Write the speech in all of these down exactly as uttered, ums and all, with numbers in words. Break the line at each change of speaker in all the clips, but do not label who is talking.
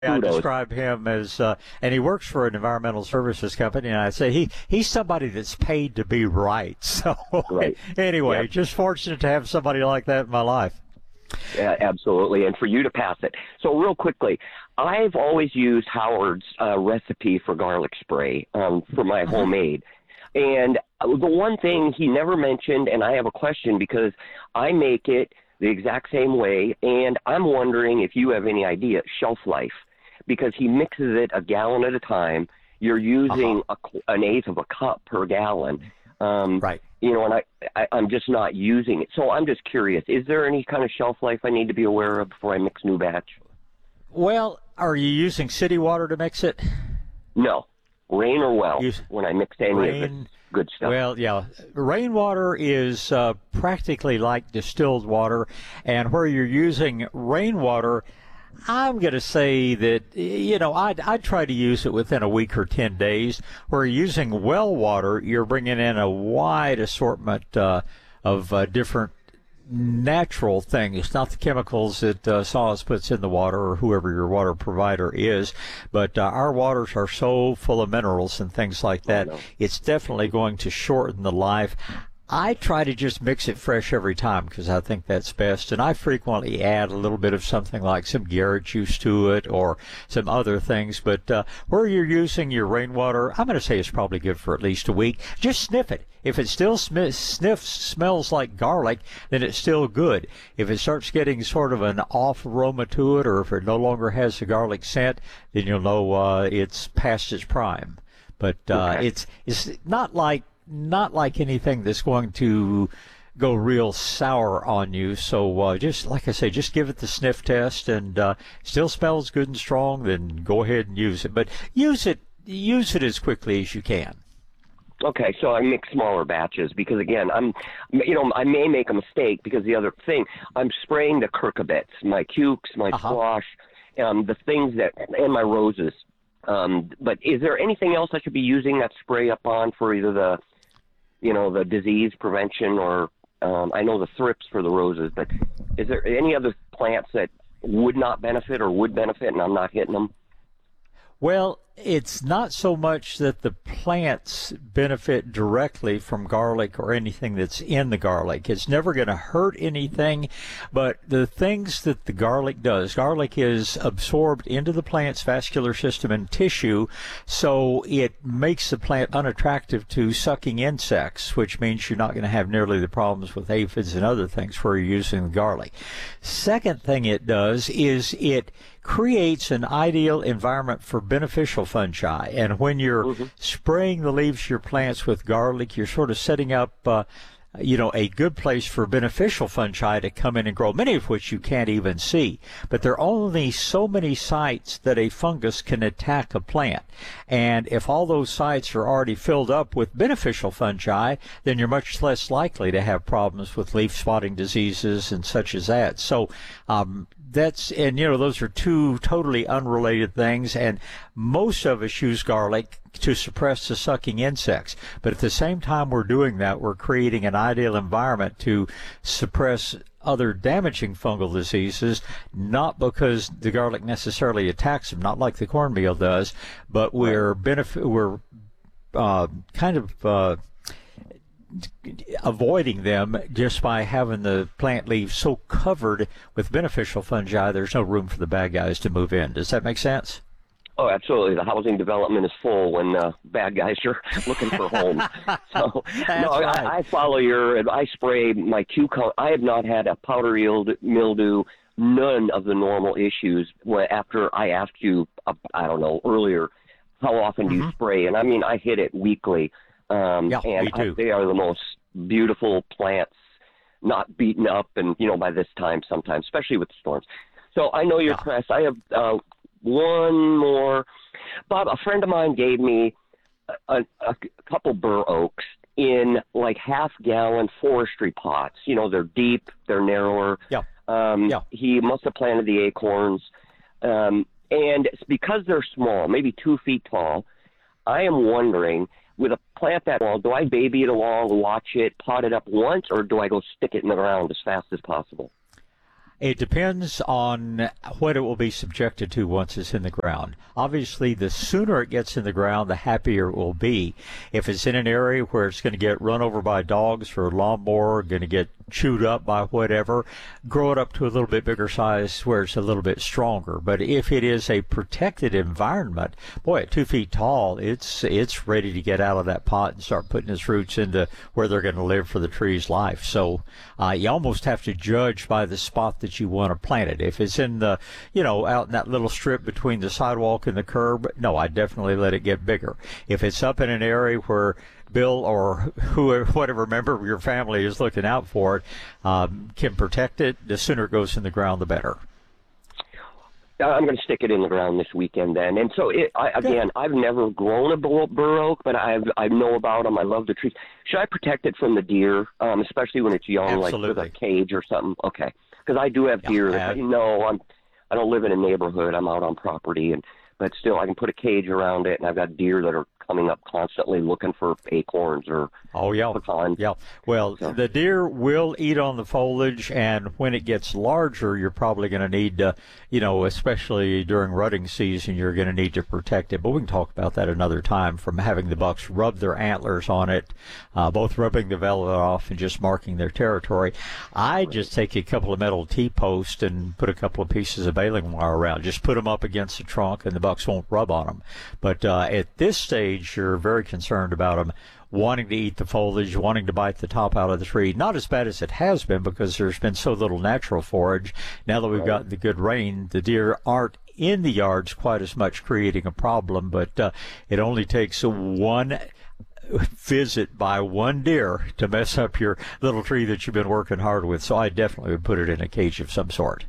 I
kudos.
describe him as, uh, and he works for an environmental services company, and I say he he's somebody that's paid to be right. So
Right.
anyway,
Yep.
just fortunate to have somebody like that in my life.
Yeah, absolutely, and for you to pass it. So real quickly, I've always used Howard's uh, recipe for garlic spray um, for my
Mm-hmm.
homemade. And the one thing he never mentioned, and I have a question because I make it the exact same way, and I'm wondering if you have any idea, shelf life, because he mixes it a gallon at a time. You're using
Uh-huh.
a, an eighth of a cup per gallon. Um,
Right.
You know, and I, I, I'm just not using it. So I'm just curious, is there any kind of shelf life I need to be aware of before I mix new batch?
Well, are you using city water to mix it?
No. Rain or well
Use
when I mix any of
rain.
it. Good stuff.
Well, yeah, rainwater is uh, practically like distilled water, and where you're using rainwater, I'm going to say that, you know, I'd, I'd try to use it within a week or ten days. Where you're using well water, you're bringing in a wide assortment uh, of uh, different natural things, not the chemicals that uh, Solace puts in the water or whoever your water provider is, but uh, our waters are so full of minerals and things like that,
no.
it's definitely going to shorten the life. I try to just mix it fresh every time because I think that's best, and I frequently add a little bit of something like some Garrett juice to it or some other things, but uh, where you're using your rainwater, I'm going to say it's probably good for at least a week. Just sniff it. If it still sm- sniffs, smells like garlic, then it's still good. If it starts getting sort of an off aroma to it, or if it no longer has the garlic scent, then you'll know uh, it's past its prime. But uh,
Okay.
it's it's not like not like anything that's going to go real sour on you. So uh, just like I say, just give it the sniff test, and uh, still smells good and strong. Then go ahead and use it. But use it use it as quickly as you can.
Okay, so I mix smaller batches because, again, I'm, you know, I may make a mistake because the other thing, I'm spraying the Kirkabets, my cukes, my
Uh-huh.
squash, um, the things that, and my roses. Um, but is there anything else I should be using that spray up on for either the, you know, the disease prevention or, um, I know the thrips for the roses, but is there any other plants that would not benefit or would benefit and I'm not hitting them?
Well, it's not so much that the plants benefit directly from garlic or anything that's in the garlic. It's never going to hurt anything, but the things that the garlic does, garlic is absorbed into the plant's vascular system and tissue, so it makes the plant unattractive to sucking insects, which means you're not going to have nearly the problems with aphids and other things where you're using the garlic. Second thing it does is it creates an ideal environment for beneficial fungi. And when you're
Mm-hmm.
spraying the leaves of your plants with garlic, you're sort of setting up, uh, you know, a good place for beneficial fungi to come in and grow, many of which you can't even see. But there are only so many sites that a fungus can attack a plant. And if all those sites are already filled up with beneficial fungi, then you're much less likely to have problems with leaf spotting diseases and such as that. So, um, that's, and you know, those are two totally unrelated things, and most of us use garlic to suppress the sucking insects. But at the same time we're doing that, we're creating an ideal environment to suppress other damaging fungal diseases, not because the garlic necessarily attacks them, not like the cornmeal does, but we're benefit, we're uh, kind of uh, avoiding them just by having the plant leaves so covered with beneficial fungi, there's no room for the bad guys to move in. Does that make sense?
Oh, absolutely. The housing development is full when uh, bad guys are looking for homes. So,
That's
no,
right.
I, I follow your. I spray my cucumber. I have not had a powder yield mildew. None of the normal issues. Well, after I asked you, uh, I don't know earlier, how often do you
Mhm.
spray? And I mean, I hit it weekly. Um,
Yeah,
and
me too.
I, they are the most beautiful plants, not beaten up, and you know by this time sometimes, especially with the storms. So I know you're
Yeah.
pressed. I have. Uh, One more. Bob, a friend of mine gave me a, a, a couple bur oaks in like half gallon forestry pots. You know, they're deep, they're narrower.
Yeah.
Um,
Yeah.
He must have planted the acorns. Um, and it's because they're small, maybe two feet tall, I am wondering, with a plant that small, do I baby it along, watch it, pot it up once, or do I go stick it in the ground as fast as possible?
It depends on what it will be subjected to once it's in the ground. Obviously, the sooner it gets in the ground, the happier it will be. If it's in an area where it's going to get run over by dogs or a lawnmower, going to get chewed up by whatever, grow it up to a little bit bigger size where it's a little bit stronger. But if it is a protected environment, boy, at two feet tall, it's it's ready to get out of that pot and start putting its roots into where they're going to live for the tree's life. So uh, you almost have to judge by the spot that you want to plant it. If it's in the, you know, out in that little strip between the sidewalk and the curb, no, I definitely let it get bigger. If it's up in an area where Bill or whoever, whatever member of your family is looking out for it, um, can protect it, the sooner it goes in the ground, the better.
I'm going to stick it in the ground this weekend then. And so, it, I, again, I've never grown a bur oak, but I've, I know about them. I love the trees. Should I protect it from the deer, um, especially when it's young,
Absolutely.
like with a cage or something? Okay. Because I do have deer.
Yeah,
that, you know, I'm, I don't live in a neighborhood. I'm out on property, and but still I can put a cage around it, and I've got deer that are coming up constantly looking for acorns or
oh yeah
pecans.
Yeah, well, so. The deer will eat on the foliage, and when it gets larger, you're probably going to need to, you know, especially during rutting season, you're going to need to protect it. But we can talk about that another time, from having the bucks rub their antlers on it, uh, both rubbing the velvet off and just marking their territory. I just take a couple of metal T-posts and put a couple of pieces of baling wire around. Just put them up against the trunk, and the bucks won't rub on them. But uh, at this stage, you're very concerned about them wanting to eat the foliage, wanting to bite the top out of the tree. Not as bad as it has been, because there's been so little natural forage. Now that we've gotten the good rain, the deer aren't in the yards quite as much, creating a problem. But uh, it only takes one visit by one deer to mess up your little tree that you've been working hard with. So I definitely would put it in a cage of some sort.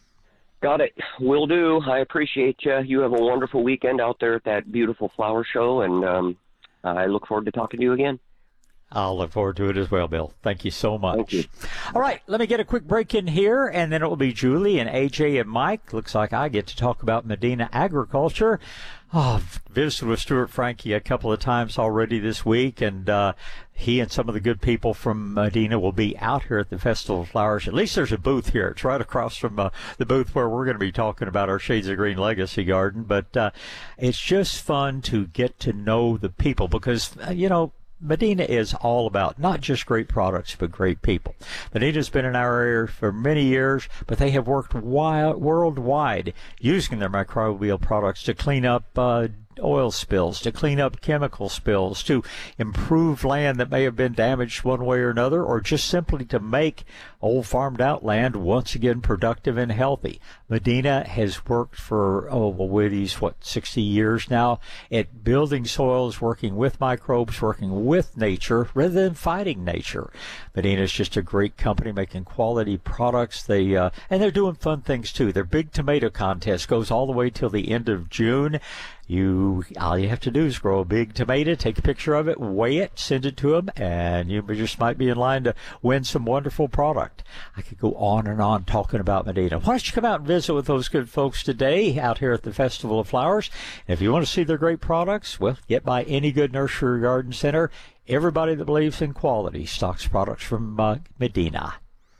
Got it. Will do. I appreciate you. You have a wonderful weekend out there at that beautiful flower show, and um, I look forward to talking to you again.
I'll look forward to it as well, Bill. Thank you so much.
Thank you.
All right, let me get a quick break in here, and then it will be Julie and A J and Mike. Looks like I get to talk about Medina agriculture. Oh, I've visited with Stuart Frankie a couple of times already this week, and uh, he and some of the good people from Medina will be out here at the Festival of Flowers. At least there's a booth here. It's right across from uh, the booth where we're going to be talking about our Shades of Green Legacy Garden. But uh, it's just fun to get to know the people, because, uh, you know, Medina is all about not just great products, but great people. Medina's been in our area for many years, but they have worked wild, worldwide using their microbial products to clean up uh, oil spills, to clean up chemical spills, to improve land that may have been damaged one way or another, or just simply to make old farmed out land once again productive and healthy. Medina has worked for, oh, well, with these, what, sixty years now at building soils, working with microbes, working with nature rather than fighting nature. Medina is just a great company making quality products. They uh, and they're doing fun things too. Their big tomato contest goes all the way till the end of June. You, all you have to do is grow a big tomato, take a picture of it, weigh it, send it to them, and you just might be in line to win some wonderful product. I could go on and on talking about Medina. Why don't you come out and visit with those good folks today out here at the Festival of Flowers? And if you want to see their great products, well, get by any good nursery or garden center. Everybody that believes in quality stocks products from uh, Medina.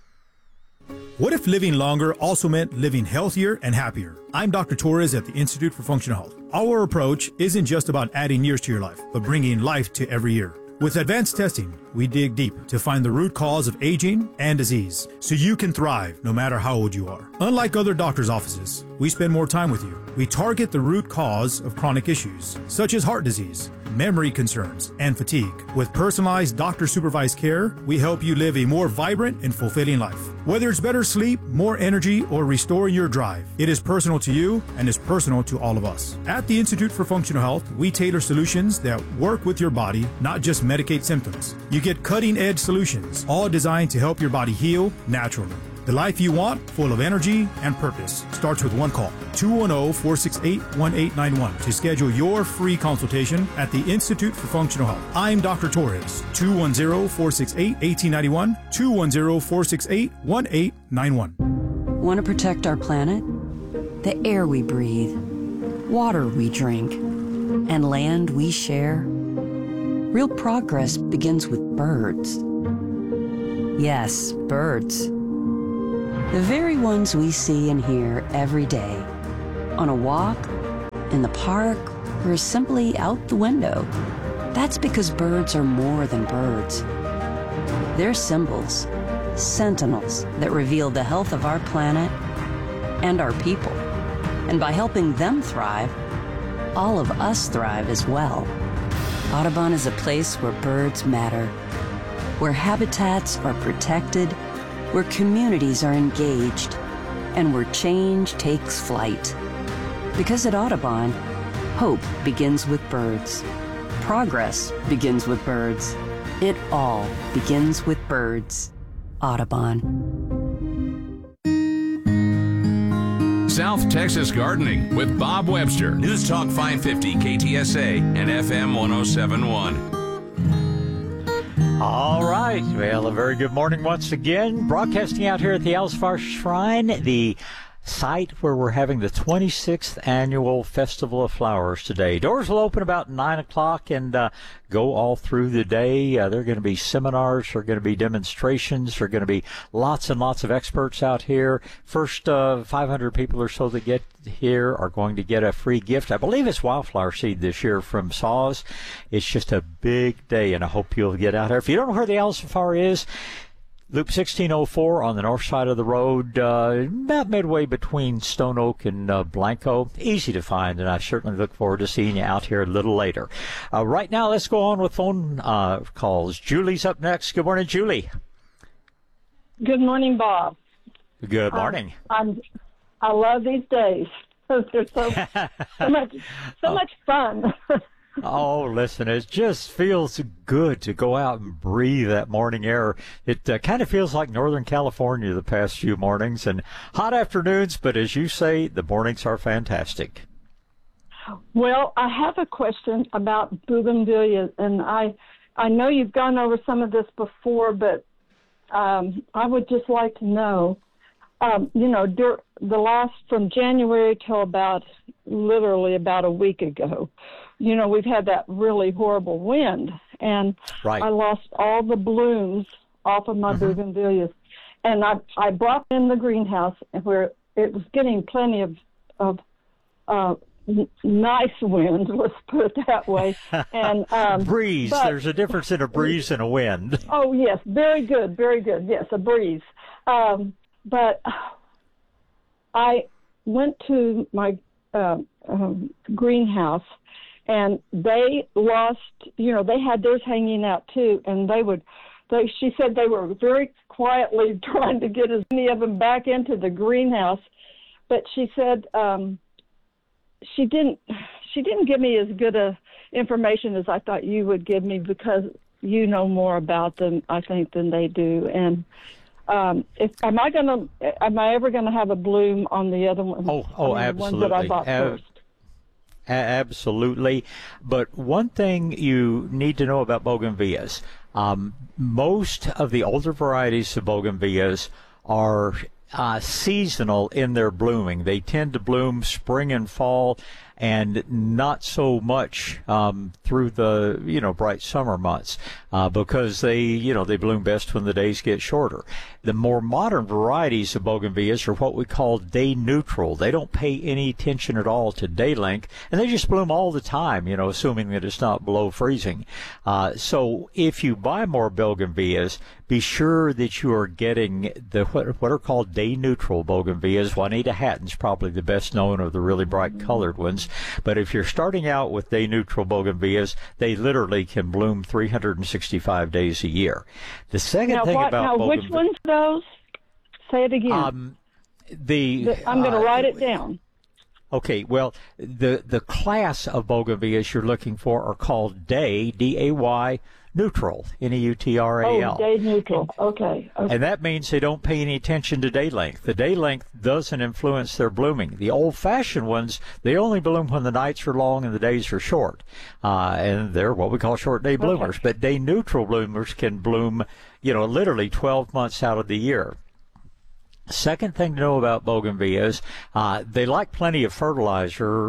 What if living longer also meant living healthier and happier? I'm Doctor Torres at the Institute for Functional Health. Our approach isn't just about adding years to your life, but bringing life to every year. With advanced testing, we dig deep to find the root cause of aging and disease, so you can thrive no matter how old you are. Unlike other doctors' offices, we spend more time with you. We target the root cause of chronic issues, such as heart disease, memory concerns, and fatigue. With personalized doctor-supervised care, we help you live a more vibrant and fulfilling life. Whether it's better sleep, more energy, or restoring your drive, it is personal to you and is personal to all of us. At the Institute for Functional Health, we tailor solutions that work with your body, not just medicate symptoms. You get cutting-edge solutions, all designed to help your body heal naturally. The life you want, full of energy and purpose, starts with one call. two one zero, four six eight, one eight nine one to schedule your free consultation at the Institute for Functional Health. I'm Doctor Torres. two one zero, four six eight, one eight nine one. two one zero, four six eight, one eight nine one.
Want to protect our planet? The air we breathe, water we drink, and land we share? Real progress begins with birds. Yes, birds. The very ones we see and hear every day. On a walk, in the park, or simply out the window. That's because birds are more than birds. They're symbols, sentinels that reveal the health of our planet and our people. And by helping them thrive, all of us thrive as well. Audubon is a place where birds matter, where habitats are protected, where communities are engaged, and where change takes flight. Because at Audubon, hope begins with birds. Progress begins with birds. It all begins with birds. Audubon.
South Texas Gardening with Bob Webster. News Talk five fifty K T S A and F M one oh seven point one.
All right. Well, a very good morning once again. Broadcasting out here at the Alsfar Shrine, the site where we're having the twenty-sixth annual Festival of Flowers today. Doors will open about nine o'clock and uh, go all through the day. Uh, there are going to be seminars, there are going to be demonstrations, there are going to be lots and lots of experts out here. First uh, five hundred people or so that get here are going to get a free gift. I believe it's wildflower seed this year from Saws. It's just a big day, and I hope you'll get out there. If you don't know where the Alsfar is, Loop sixteen oh four on the north side of the road, uh, about midway between Stone Oak and uh, Blanco. Easy to find, and I certainly look forward to seeing you out here a little later. Uh, right now, let's go on with phone uh, calls. Julie's up next. Good morning, Julie.
Good morning, Bob.
Good morning.
Um, I'm, I love these days. They're so, so much, so much fun.
Oh, listen, it just feels good to go out and breathe that morning air. It uh, kind of feels like Northern California the past few mornings, and hot afternoons, but as you say, the mornings are fantastic.
Well, I have a question about bougainvillea, and I I know you've gone over some of this before, but um, I would just like to know, um, you know, dur- the last, from January till about, literally about a week ago, you know, we've had that really horrible wind, and
right.
I lost all the blooms off of my mm-hmm. bougainvilleas. And I I brought them in the greenhouse where it was getting plenty of, of uh, n- nice wind, let's put it that way. And um,
breeze,
but,
there's a difference in a breeze and a wind.
Oh, yes, very good, very good. Yes, a breeze. Um, but I went to my uh, um, greenhouse, and they lost, you know, they had theirs hanging out too, and they would, they, she said they were very quietly trying to get as many of them back into the greenhouse, but she said um, she didn't, she didn't give me as good a information as I thought you would give me, because you know more about them, I think, than they do. And um, if am I gonna, am I ever gonna have a bloom on the other one?
Oh, oh,
I mean,
absolutely.
The ones that I bought
uh,
first.
Absolutely. But one thing you need to know about bougainvilleas, um, most of the older varieties of bougainvilleas are uh, seasonal in their blooming. They tend to bloom spring and fall, and not so much um, through the, you know, bright summer months, uh, because they, you know, they bloom best when the days get shorter. The more modern varieties of bougainvilleas are what we call day neutral. They don't pay any attention at all to day length, and they just bloom all the time, you know, assuming that it's not below freezing. Uh, so if you buy more bougainvilleas, be sure that you are getting the what, what are called day neutral bougainvilleas. Juanita Hatton's probably the best known of the really bright colored ones. But if you're starting out with day neutral bougainvilleas, they literally can bloom three hundred sixty-five days a year. The second
now,
thing
what,
about
now,
bougainvilleas,
which ones are those? Say it again.
Um, the,
the I'm going to
uh,
write it down.
Okay, well, the the class of bougainvilleas you're looking for are called day, D A Y, neutral, N E U T R A L.
Oh, day neutral. Okay. okay.
And that means they don't pay any attention to day length. The day length doesn't influence their blooming. The old-fashioned ones, they only bloom when the nights are long and the days are short. Uh, and they're what we call short day bloomers. Okay. But day neutral bloomers can bloom, you know, literally twelve months out of the year. Second thing to know about bougainvilleas, uh, they like plenty of fertilizer,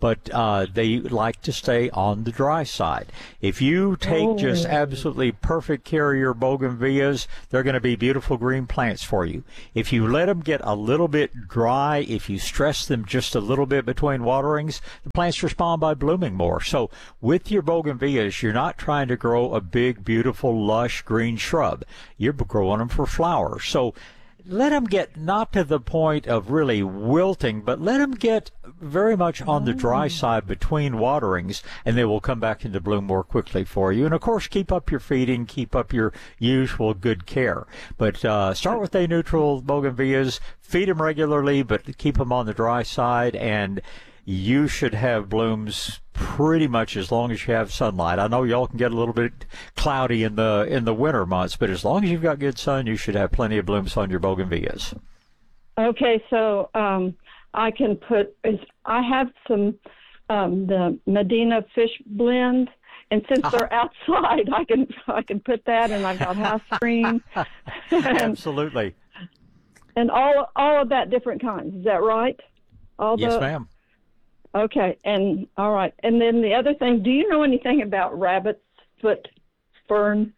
but uh, they like to stay on the dry side. If you take oh. just absolutely perfect care of your bougainvilleas, they're going to be beautiful green plants for you. If you let them get a little bit dry, if you stress them just a little bit between waterings, the plants respond by blooming more. So with your bougainvilleas, you're not trying to grow a big, beautiful, lush green shrub. You're growing them for flowers. So let them get not to the point of really wilting, but let them get very much on the dry side between waterings, and they will come back into bloom more quickly for you. And, of course, keep up your feeding, keep up your usual good care. But uh, start with A-neutral bougainvilleas, feed them regularly, but keep them on the dry side, and you should have blooms pretty much as long as you have sunlight. I know y'all can get a little bit cloudy in the in the winter months, but as long as you've got good sun, you should have plenty of blooms on your bougainvilleas.
Okay, so um, I can put, I have some, um, the Medina fish blend, and since uh-huh. they're outside, I can I can put that, and I've got house cream.
Absolutely.
And all all of that different kinds, is that right? All
yes,
the,
ma'am.
Okay, and all right. And then the other thing, do you know anything about rabbit's foot fern?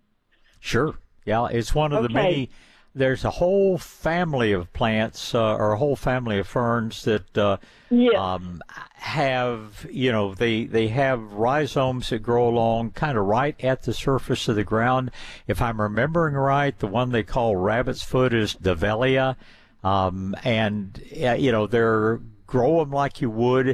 Sure. Yeah, it's one of
okay.
the many. There's a whole family of plants uh, or a whole family of ferns that uh,
yes.
um, have, you know, they, they have rhizomes that grow along kind of right at the surface of the ground. If I'm remembering right, the one they call rabbit's foot is Davelia. Um, and, uh, you know, they're grow them like you would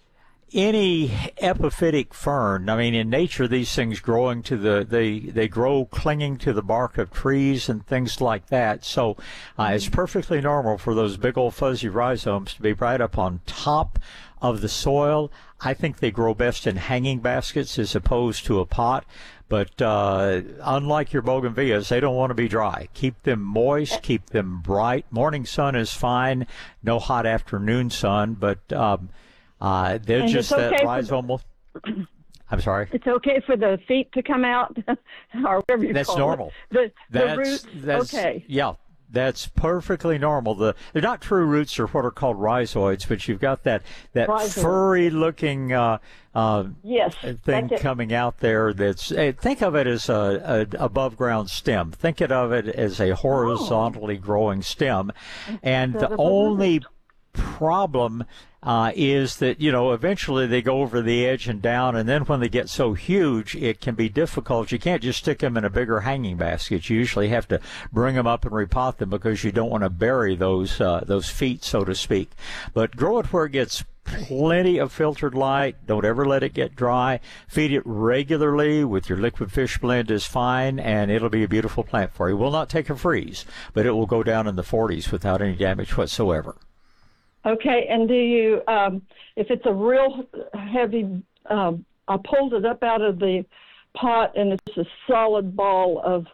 any epiphytic fern. I mean, in nature, these things growing to the, they, they grow clinging to the bark of trees and things like that. So uh, it's perfectly normal for those big old fuzzy rhizomes to be right up on top of the soil. I think they grow best in hanging baskets as opposed to a pot. But uh, unlike your bougainvilleas, they don't want to be dry. Keep them moist, keep them bright. Morning sun is fine, no hot afternoon sun, but um, uh, they're
and
just
okay
that rhizomal. The, I'm sorry?
It's okay for the feet to come out, or whatever you
that's
call
normal.
it. The,
that's,
the roots,
that's,
okay.
Yeah. That's perfectly normal. The they're not true roots, or what are called rhizoids, but you've got that that
Rhizoid.
furry-looking uh, uh,
yes,
thing coming out there. That's uh, think of it as a, a above-ground stem. Think of it as a horizontally oh. growing stem, and the only problem uh, is that, you know, eventually they go over the edge and down, and then when they get so huge, it can be difficult. You can't just stick them in a bigger hanging basket. You usually have to bring them up and repot them because you don't want to bury those uh, those feet, so to speak. But grow it where it gets plenty of filtered light. Don't ever let it get dry. Feed it regularly with your liquid fish blend is fine, and it'll be a beautiful plant for you. It will not take a freeze, but it will go down in the forties without any damage whatsoever.
Okay, and do you, um, if it's a real heavy, um, I pulled it up out of the pot, and it's a solid ball of,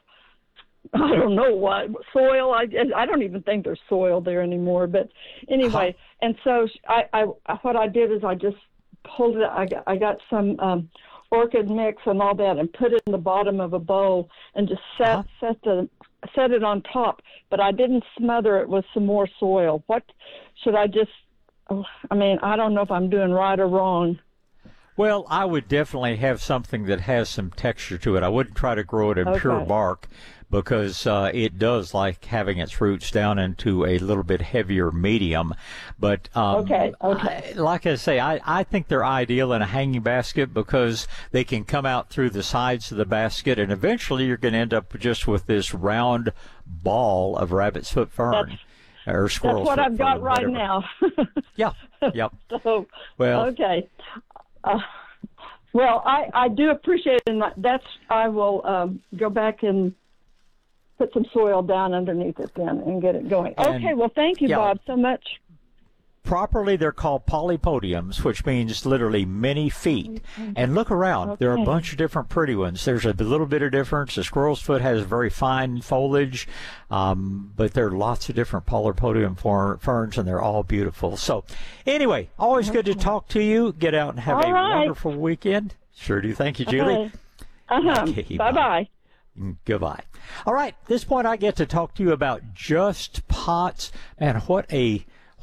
I don't know what, soil. I, I don't even think there's soil there anymore. But anyway, uh-huh. and so I, I, what I did is I just pulled it, I got, I got some um, orchid mix and all that and put it in the bottom of a bowl and just set, uh-huh. set the, set it on top, but I didn't smother it with some more soil. What should I just, oh, I mean, I don't know if I'm doing right or wrong.
Well, I would definitely have something that has some texture to it. I wouldn't try to grow it in
okay.
pure bark because uh, it does like having its roots down into a little bit heavier medium. But um,
okay, okay.
I, like I say, I, I think they're ideal in a hanging basket because they can come out through the sides of the basket, and eventually you're going to end up just with this round ball of rabbit's foot fern.
That's,
or squirrel's
that's what
foot
I've got
fern,
right
whatever.
now.
yeah, yep.
So,
well,
okay. Uh, well, I, I do appreciate it, and that's, I will um, go back and put some soil down underneath it then and get it going.
And,
okay, well, thank you,
yeah,
Bob, so much.
Properly, they're called polypodiums, which means literally many feet. And look around. Okay. There are a bunch of different pretty ones. There's a little bit of difference. The squirrel's foot has very fine foliage, um, but there are lots of different polypodium ferns, and they're all beautiful. So anyway, always good to talk to you. Get out and have
all
a
right.
wonderful weekend. Sure do. Thank you, Julie.
Okay. Uh-huh.
Okay,
bye-bye.
Goodbye. All right, at this point I get to talk to you about just pots, and what a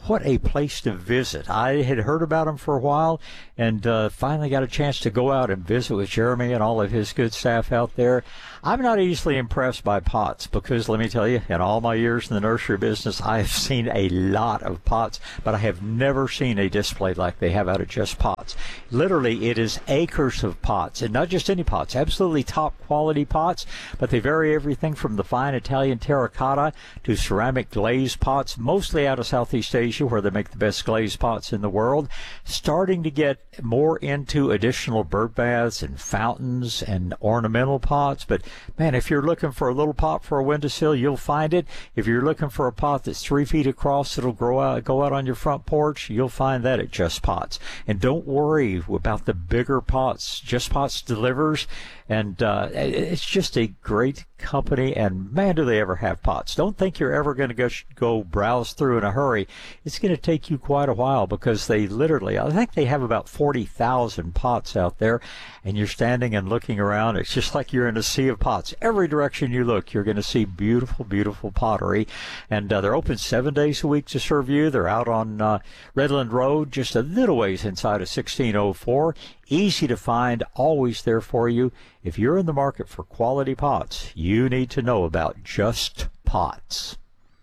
what a place to visit. I had heard about them for a while and uh, finally got a chance to go out and visit with Jeremy and all of his good staff out there. I'm not easily impressed by pots because, let me tell you, in all my years in the nursery business, I have seen a lot of pots, but I have never seen a display like they have out of Just Pots. Literally, it is acres of pots, and not just any pots, absolutely top quality pots, but they vary everything from the fine Italian terracotta to ceramic glazed pots, mostly out of Southeast Asia, where they make the best glazed pots in the world. Starting to get more into additional bird baths and fountains and ornamental pots, but man, if you're looking for a little pot for a windowsill, you'll find it. If you're looking for a pot that's three feet across, it'll grow out, go out on your front porch, you'll find that at Just Pots. And don't worry about the bigger pots. Just Pots delivers, and uh, it's just a great company, and man, do they ever have pots. Don't think you're ever going to go, go browse through in a hurry. It's going to take you quite a while because they literally, I think they have about forty thousand pots out there, and you're standing and looking around. It's just like you're in a sea of pots. Every direction you look, you're going to see beautiful, beautiful pottery, and uh, they're open seven days a week to serve you. They're out on uh, Redland Road, just a little ways inside of sixteen oh four. Easy to find, always there for you. If you're in the market for quality pots, you need to know about Just Pots.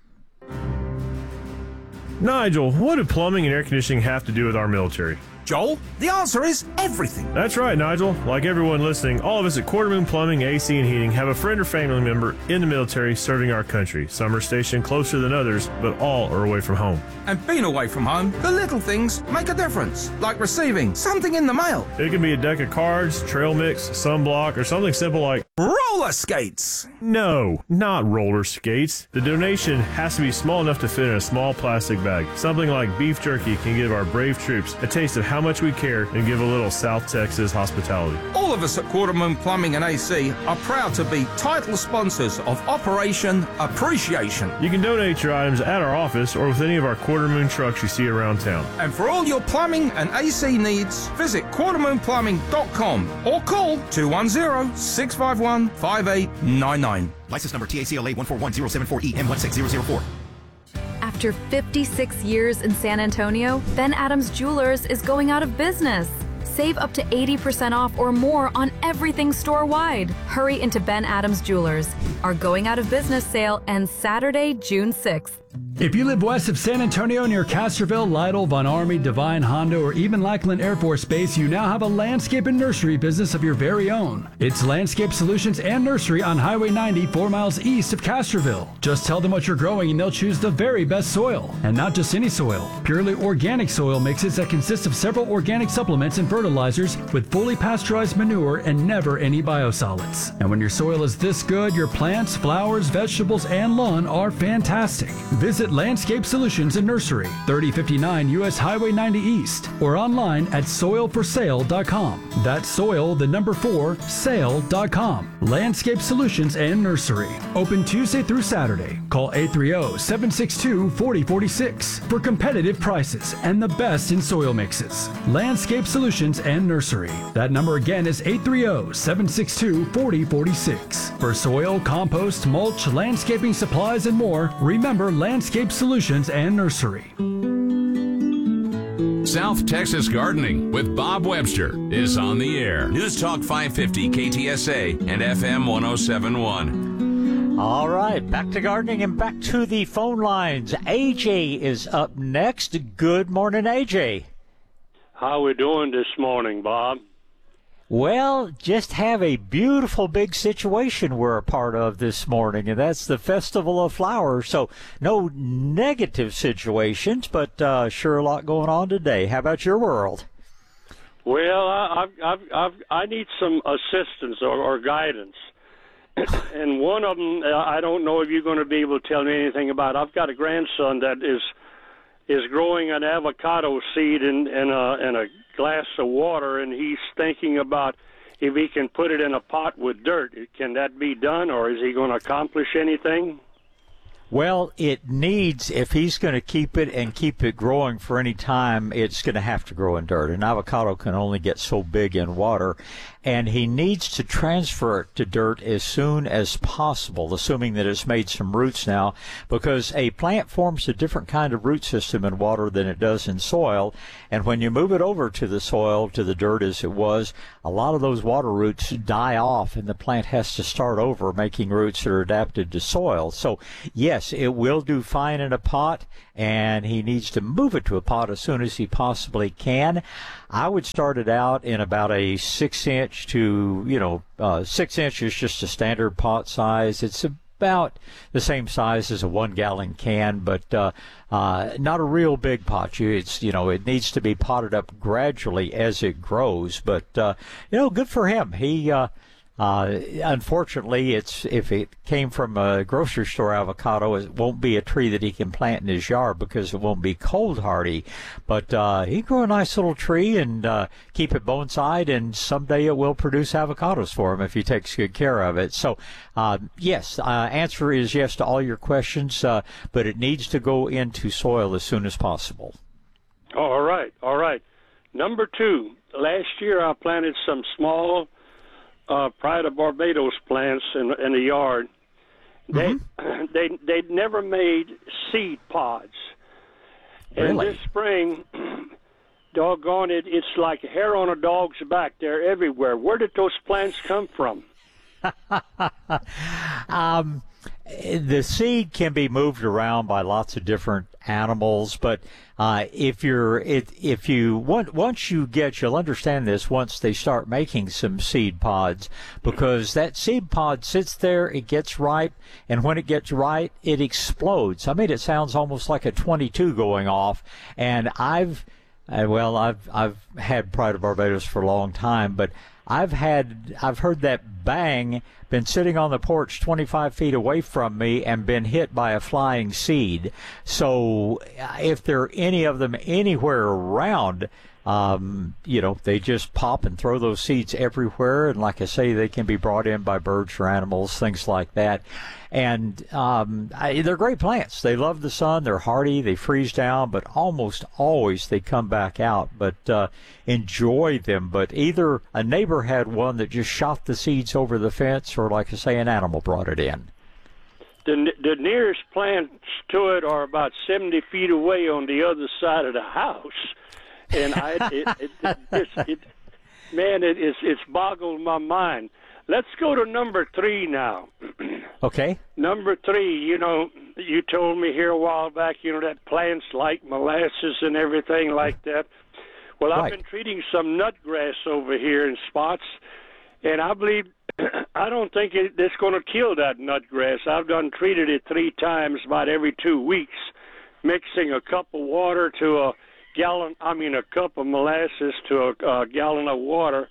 Nigel, what do plumbing and air conditioning have to do with our military?
Joel, the answer is everything.
That's right, Nigel. Like everyone listening, all of us at Quarter Moon Plumbing, A C and Heating have a friend or family member in the military serving our country. Some are stationed closer than others, but all are away from home.
And being away from home, the little things make a difference, like receiving something in the mail.
It can be a deck of cards, trail mix, sunblock, or something simple like
roller skates.
No, not roller skates. The donation has to be small enough to fit in a small plastic bag. Something like beef jerky can give our brave troops a taste of how much we care and give a little South Texas hospitality.
All of us at Quarter Moon Plumbing and A C are proud to be title sponsors of Operation Appreciation.
You can donate your items at our office or with any of our Quarter Moon trucks you see around town.
And for all your plumbing and A C needs, visit quarter moon plumbing dot com or call two one zero, six five one, five eight nine nine.
License number T A C L A one four one zero seven four E M one six zero zero four.
After fifty-six years in San Antonio, Ben Adams Jewelers is going out of business. Save up to eighty percent off or more on everything store-wide. Hurry into Ben Adams Jewelers. Our going out of business sale ends Saturday, June sixth.
If you live west of San Antonio near Castroville, Lytle, Von Army, Divine, Honda, or even Lackland Air Force Base, you now have a landscape and nursery business of your very own. It's Landscape Solutions and Nursery on Highway ninety, four miles east of Castroville. Just tell them what you're growing and they'll choose the very best soil. And not just any soil. Purely organic soil mixes that consist of several organic supplements and fertilizers with fully pasteurized manure and never any biosolids. And when your soil is this good, your plants, flowers, vegetables, and lawn are fantastic. Visit Landscape Solutions and Nursery, thirty fifty-nine U S Highway ninety East, or online at soil for sale dot com. That's soil, the number four, sale dot com. Landscape Solutions and Nursery. Open Tuesday through Saturday. Call eight three zero, seven six two, four zero four six for competitive prices and the best in soil mixes. Landscape Solutions and Nursery. That number again is eight three zero, seven six two, four zero four six. For soil, compost, mulch, landscaping supplies, and more, remember Landscape Solutions and Nursery.
South Texas Gardening with Bob Webster is on the air. News Talk five fifty K T S A and F M one oh seven point one.
All right, back to gardening and back to the phone lines. A J is up next. Good morning, A J.
How we doing this morning, Bob?
Well, just have a beautiful big situation we're a part of this morning, and that's the Festival of Flowers. So no negative situations, but uh, sure a lot going on today. How about your world?
Well, I, I've, I've, I've, I need some assistance or, or guidance. And one of them, I don't know if you're going to be able to tell me anything about. I've got a grandson that is is growing an avocado seed in, in, a, in a glass of water, and he's thinking about if he can put it in a pot with dirt. Can that be done, or is he going to accomplish anything?
Well, it needs, if he's going to keep it and keep it growing for any time, it's going to have to grow in dirt. An avocado can only get so big in water, and he needs to transfer it to dirt as soon as possible, assuming that it's made some roots now, because a plant forms a different kind of root system in water than it does in soil, and when you move it over to the soil, to the dirt as it was, a lot of those water roots die off, and the plant has to start over, making roots that are adapted to soil. So, yes, it will do fine in a pot, and he needs to move it to a pot as soon as he possibly can. I would start it out in about a six inch to, you know, uh, six inches, just a standard pot size. It's about the same size as a one gallon can, but uh, uh, not a real big pot. You, it's, you know, it needs to be potted up gradually as it grows, but, uh, you know, good for him. He, uh, Uh, unfortunately, it's if it came from a grocery store avocado, it won't be a tree that he can plant in his yard because it won't be cold hardy. But uh, he can grow a nice little tree and uh, keep it bonsai, and someday it will produce avocados for him if he takes good care of it. So, uh, yes, uh, answer is yes to all your questions, uh, but it needs to go into soil as soon as possible.
All right, all right. Number two, last year I planted some small Uh, Pride of Barbados plants in, in the yard. They mm-hmm. they they never made seed pods.
Really?
And this spring, doggone it, it's like hair on a dog's back. They're everywhere. Where did those plants come from?
um, the seed can be moved around by lots of different animals, but uh, if you're it, if you want, once you get, you'll understand this once they start making some seed pods, because that seed pod sits there, it gets ripe, and when it gets ripe, it explodes. I mean, it sounds almost like a twenty-two going off, and I've uh, well, I've I've had Pride of Barbados for a long time, but I've had, I've heard that bang, been sitting on the porch twenty-five feet away from me and been hit by a flying seed. So if there are any of them anywhere around, um, you know, they just pop and throw those seeds everywhere. And like I say, they can be brought in by birds or animals, things like that. And um, I, they're great plants. They love the sun. They're hardy. They freeze down, but almost always they come back out. But uh, enjoy them. But either a neighbor had one that just shot the seeds over the fence, or like I say, an animal brought it in.
The, the nearest plants to it are about seventy feet away on the other side of the house. And I, it, it, it, it, it, man, it, it's, it's boggled my mind. Let's go to number three now.
Okay.
Number three, you know, you told me here a while back, you know, that plants like molasses and everything like that. Well, right. I've been treating some nutgrass over here in spots, and I believe, I don't think it, it's going to kill that nutgrass. I've done treated it three times about every two weeks, mixing a cup of water to a gallon, I mean a cup of molasses to a, a gallon of water.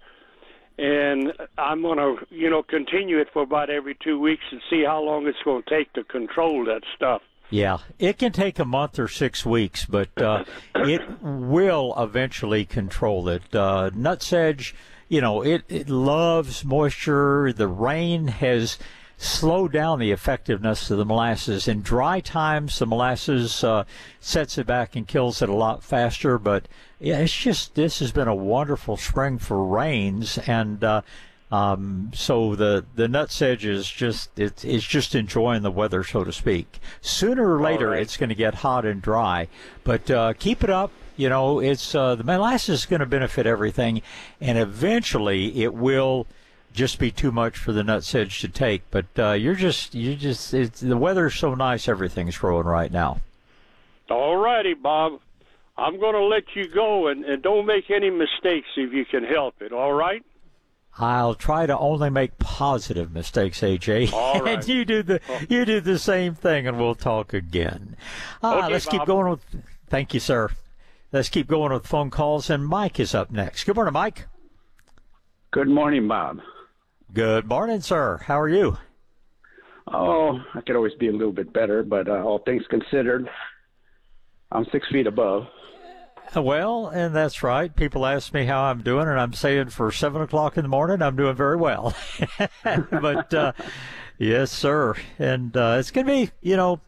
And I'm going to, you know, continue it for about every two weeks and see how long it's going to take to control that stuff.
Yeah, it can take a month or six weeks, but uh, it will eventually control it. Uh, nutsedge, you know, it, it loves moisture. The rain has slowed down the effectiveness of the molasses. In dry times, the molasses uh, sets it back and kills it a lot faster, but yeah, it's just, this has been a wonderful spring for rains, and uh, um, so the the nutsedge is just, it, it's just enjoying the weather, so to speak. Sooner or later, right. It's going to get hot and dry, but uh, keep it up. You know, it's uh, the molasses is going to benefit everything, and eventually it will just be too much for the nutsedge to take. But uh, you're just, you just, it's, the weather's so nice, everything's growing right now.
All righty, Bob. I'm going to let you go, and, and don't make any mistakes if you can help it, all right?
I'll try to only make positive mistakes, A J.
All right.
And you do the oh. you do the same thing, and we'll talk again. Uh,
okay,
let's
Bob.
keep going with. Thank you, sir. Let's keep going with phone calls, and Mike is up next. Good morning, Mike.
Good morning, Bob.
Good morning, sir. How are you?
Oh, I could always be a little bit better, but uh, all things considered, I'm six feet above.
Well, and that's right. People ask me how I'm doing, and I'm saying for seven o'clock in the morning, I'm doing very well. But, uh, yes, sir. And uh, it's going to be, you know,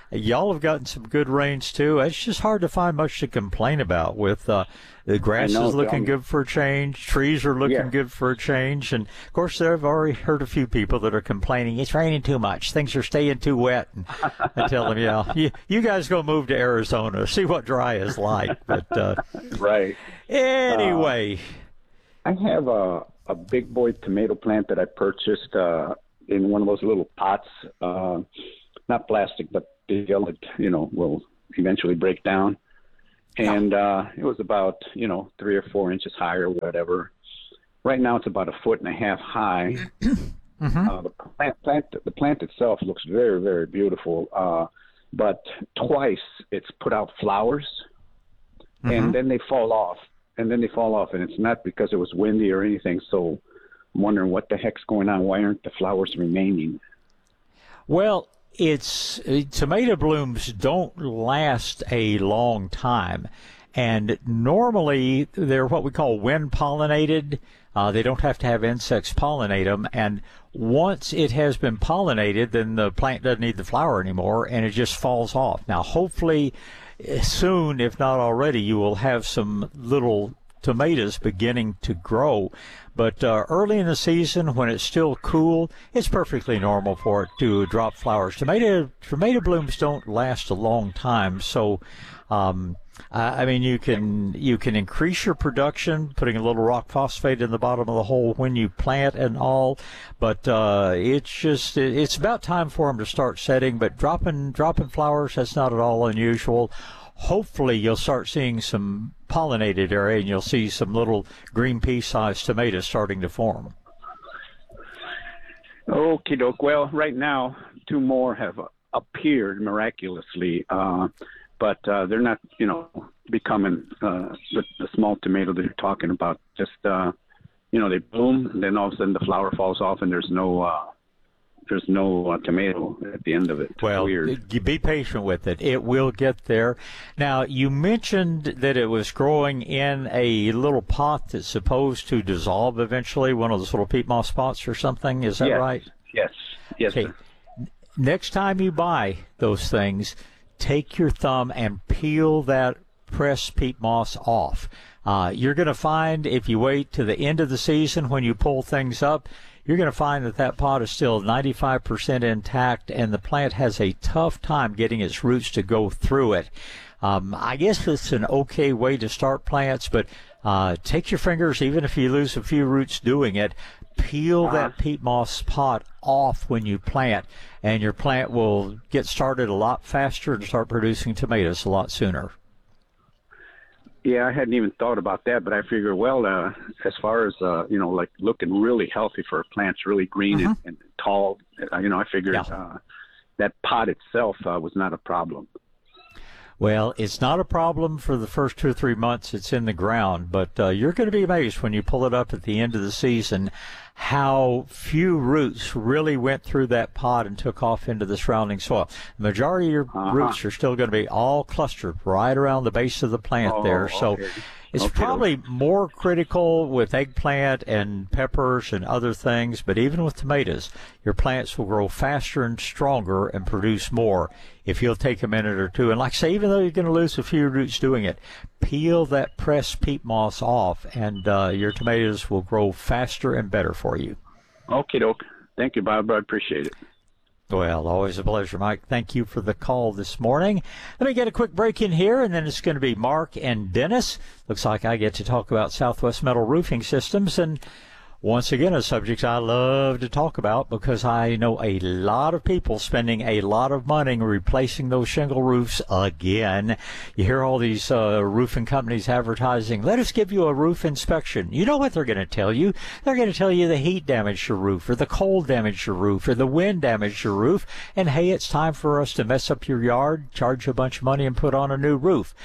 y'all have gotten some good rains too. It's just hard to find much to complain about with uh, the grass
know,
is looking
um,
good for a change. Trees are looking
yeah.
good for a change. And, of course, I've already heard a few people that are complaining it's raining too much. Things are staying too wet. And I tell them, yeah, you, you guys go move to Arizona, see what dry is like. But uh,
right.
Anyway.
Uh, I have a, a big boy tomato plant that I purchased uh, in one of those little pots, uh, not plastic, but steel that, you know, will eventually break down. And uh, it was about, you know, three or four inches high or whatever. Right now it's about a foot and a half high. Mm-hmm. uh, the, plant, plant, the plant itself looks very, very beautiful. Uh, but twice it's put out flowers, mm-hmm. and then they fall off. And then they fall off. And it's not because it was windy or anything. So I'm wondering what the heck's going on. Why aren't the flowers remaining?
Well, it's uh, tomato blooms don't last a long time, and normally they're what we call wind pollinated. Uh, they don't have to have insects pollinate them, and once it has been pollinated, then the plant doesn't need the flower anymore, and it just falls off. Now, hopefully, soon, if not already, you will have some little tomatoes beginning to grow. But uh, early in the season, when it's still cool, it's perfectly normal for it to drop flowers. Tomato tomato blooms don't last a long time, so um, I mean you can you can increase your production putting a little rock phosphate in the bottom of the hole when you plant and all. But uh, it's just it's about time for them to start setting. But dropping dropping flowers, that's not at all unusual. Hopefully you'll start seeing some pollinated area, and you'll see some little green pea-sized tomatoes starting to form.
Okie doke. Well, right now, two more have appeared miraculously, uh, but uh, they're not, you know, becoming uh, the, the small tomato that you're talking about. Just, uh, you know, they bloom, and then all of a sudden the flower falls off, and there's no uh, there's no uh, tomato at the end of it. It's
well,
weird.
You be patient with it. It will get there. Now, you mentioned that it was growing in a little pot that's supposed to dissolve eventually, one of those little peat moss pots or something. Is that
yes.
right?
Yes. Yes.
Okay.
Sir.
Next time you buy those things, take your thumb and peel that pressed peat moss off. Uh, you're going to find if you wait to the end of the season when you pull things up, you're going to find that that pot is still ninety-five percent intact, and the plant has a tough time getting its roots to go through it. Um, I guess it's an okay way to start plants, but uh, take your fingers, even if you lose a few roots doing it, peel uh-huh. that peat moss pot off when you plant, and your plant will get started a lot faster and start producing tomatoes a lot sooner.
Yeah, I hadn't even thought about that, but I figure, well, uh, as far as, uh, you know, like looking really healthy for a plant, really green mm-hmm. and, and tall, uh, you know, I figured yeah. uh, that pot itself uh, was not a problem.
Well, it's not a problem for the first two or three months it's in the ground, but uh, you're going to be amazed when you pull it up at the end of the season how few roots really went through that pot and took off into the surrounding soil. The majority of your uh-huh. roots are still going to be all clustered right around the base of the plant
oh,
there. So
okay.
it's
okay.
probably more critical with eggplant and peppers and other things, but even with tomatoes, your plants will grow faster and stronger and produce more if you'll take a minute or two. And like I say, even though you're going to lose a few roots doing it, peel that pressed peat moss off, and uh, your tomatoes will grow faster and better for you.
Okay, doke. Thank you, Bob. I appreciate it.
Well, always a pleasure, Mike. Thank you for the call this morning. Let me get a quick break in here, and then it's going to be Mark and Dennis. Looks like I get to talk about Southwest Metal Roofing Systems, and once again, a subject I love to talk about because I know a lot of people spending a lot of money replacing those shingle roofs again. You hear all these uh, roofing companies advertising, let us give you a roof inspection. You know what they're going to tell you? They're going to tell you the heat damaged your roof, or the cold damaged your roof, or the wind damaged your roof, and hey, it's time for us to mess up your yard, charge you a bunch of money, and put on a new roof.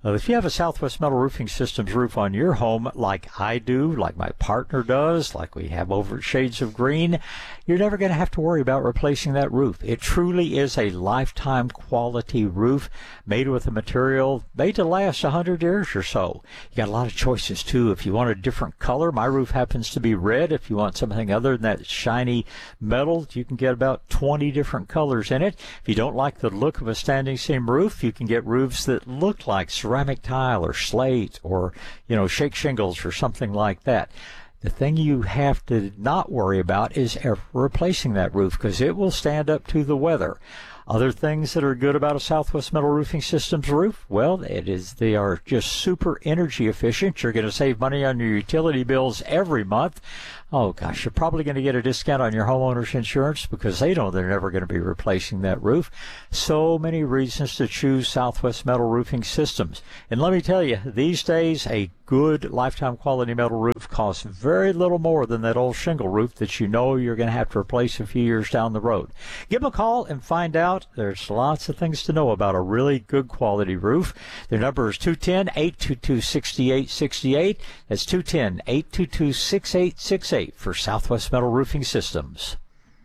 Uh, if you have a Southwest Metal Roofing Systems roof on your home, like I do, like my partner does, like we have over at Shades of Green, you're never going to have to worry about replacing that roof. It truly is a lifetime quality roof made with a material made to last one hundred years or so. You got a lot of choices, too. If you want a different color, my roof happens to be red. If you want something other than that shiny metal, you can get about twenty different colors in it. If you don't like the look of a standing seam roof, you can get roofs that look like ceramic tile or slate or, you know, shake shingles or something like that. The thing you have to not worry about is ever replacing that roof because it will stand up to the weather. Other things that are good about a Southwest Metal Roofing Systems roof, well, it is they are just super energy efficient. You're going to save money on your utility bills every month. Oh, gosh, you're probably going to get a discount on your homeowner's insurance because they know they're never going to be replacing that roof. So many reasons to choose Southwest Metal Roofing Systems. And let me tell you, these days, a good lifetime quality metal roof costs very little more than that old shingle roof that you know you're going to have to replace a few years down the road. Give them a call and find out. There's lots of things to know about a really good quality roof. Their number is two one zero, eight two two, six eight six eight. That's two one zero, eight two two, six eight six eight for Southwest Metal Roofing Systems.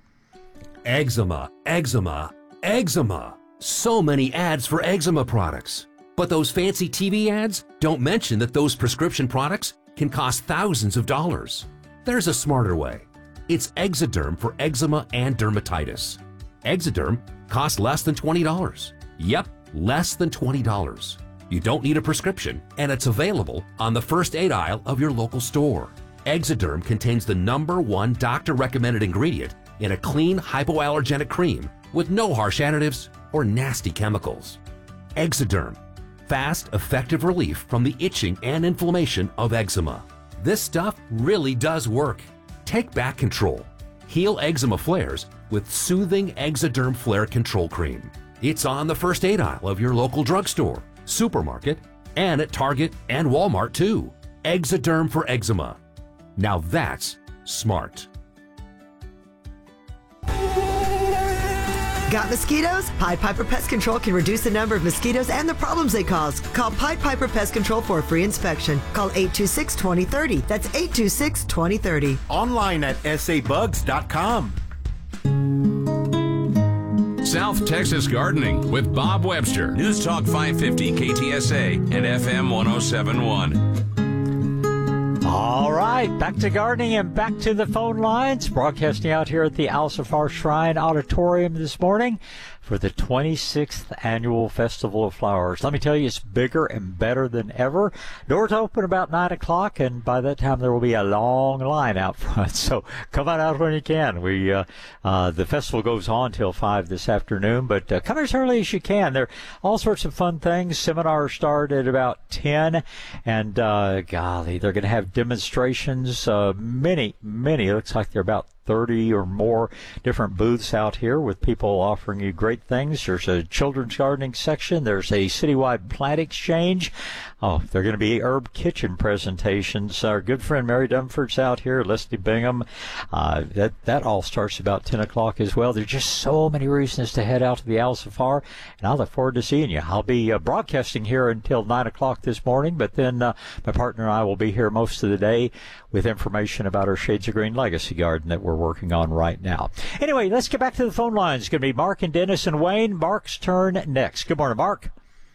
Eczema, eczema, eczema. So many ads for eczema products. But those fancy T V ads don't mention that those prescription products can cost thousands of dollars. There's a smarter way. It's Exoderm for eczema and dermatitis. Exoderm costs less than twenty dollars. Yep, less than twenty dollars. You don't need a prescription, and it's available on the first aid aisle of your local store. Exoderm contains the number one doctor-recommended ingredient in a clean hypoallergenic cream with no harsh additives or nasty chemicals. Exoderm. Fast, effective relief from the itching and inflammation of eczema. This stuff really does work. Take back control. Heal eczema flares with soothing Exoderm Flare Control Cream. It's on the first aid aisle of your local drugstore, supermarket, and at Target and Walmart too. Exoderm for eczema. Now that's smart.
Got mosquitoes? Pied Piper Pest Control can reduce the number of mosquitoes and the problems they cause. Call Pied Piper Pest Control for a free inspection. Call eight two six, two zero three zero. That's eight two six, two zero three zero.
Online at s a bugs dot com.
South Texas Gardening with Bob Webster. News Talk five fifty K T S A and F M one oh seven point one.
All right, back to gardening and back to the phone lines. Broadcasting out here at the Al-Safar Shrine Auditorium this morning for the twenty-sixth Annual Festival of Flowers. Let me tell you, it's bigger and better than ever. Doors open about nine o'clock, and by that time there will be a long line out front. So come on out when you can. We uh, uh, the festival goes on till five this afternoon, but uh, come as early as you can. There are all sorts of fun things. Seminars start at about ten, and uh, golly, they're going to have demonstrations. Uh, many, many. It looks like they're about thirty or more different booths out here with people offering you great things. There's a children's gardening section. There's a citywide plant exchange. Oh, they're going to be herb kitchen presentations. Our good friend Mary Dunford's out here, Leslie Bingham. Uh, that, that all starts about ten o'clock as well. There's just so many reasons to head out to the Al-Safar, and I look forward to seeing you. I'll be uh, broadcasting here until nine o'clock this morning, but then uh, my partner and I will be here most of the day with information about our Shades of Green Legacy Garden that we're working on right now. Anyway, let's get back to the phone lines. It's going to be Mark and Dennis and Wayne. Mark's turn next. Good morning, Mark.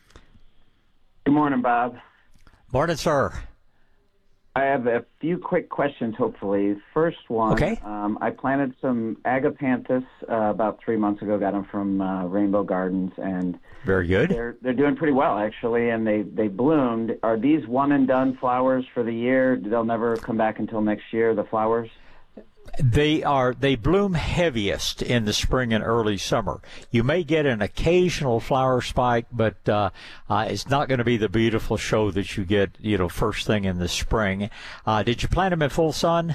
Good morning, Bob.
Morning, sir.
I have a few quick questions, hopefully. First one,
okay.
um, I planted some agapanthus uh, about three months ago, got them from uh, Rainbow Gardens, and
very good.
They're, they're doing pretty well, actually, and they, they bloomed. Are these one-and-done flowers for the year? They'll never come back until next year, the flowers?
They are they bloom heaviest in the spring and early summer. You may get an occasional flower spike, but uh, uh, it's not going to be the beautiful show that you get, you know, first thing in the spring. Uh, did you plant them in full sun?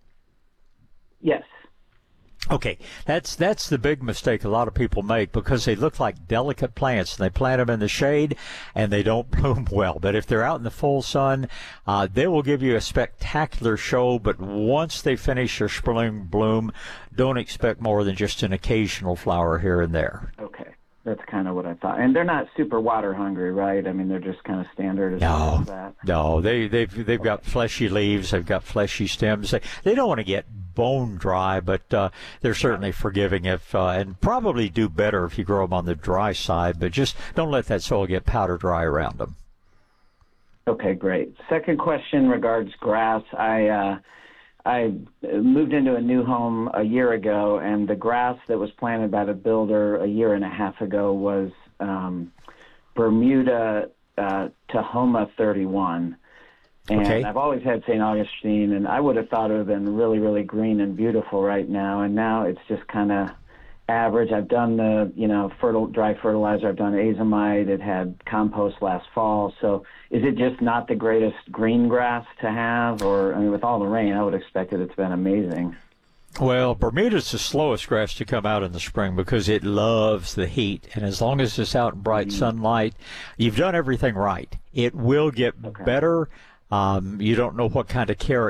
Yes.
Okay, that's that's the big mistake a lot of people make because they look like delicate plants and they plant them in the shade and they don't bloom well. But if they're out in the full sun, uh, they will give you a spectacular show. But once they finish their spring bloom, don't expect more than just an occasional flower here and there.
Okay. That's kind of what I thought. And they're not super water hungry, right? I mean, they're just kind of standard as far
No,
as that.
no, they they've they've got fleshy leaves, they've got fleshy stems. They they don't want to get bone dry, but uh, they're certainly forgiving if uh, and probably do better if you grow them on the dry side. But just don't let that soil get powder dry around them.
Okay, great. Second question regards grass. I uh, I moved into a new home a year ago, and the grass that was planted by the builder a year and a half ago was um, Bermuda uh, Tahoma thirty-one. And
Okay.
I've always had Saint Augustine, and I would have thought it would have been really, really green and beautiful right now, and now it's just kind of average. I've done the, you know, fertile, dry fertilizer. I've done azomite. It had compost last fall. So is it just not the greatest green grass to have? Or, I mean, with all the rain, I would expect it. It's been amazing.
Well, Bermuda's the slowest grass to come out in the spring because it loves the heat. And as long as it's out in bright
Mm-hmm.
sunlight, you've done everything right. It will get better. Um, you don't know what kind of care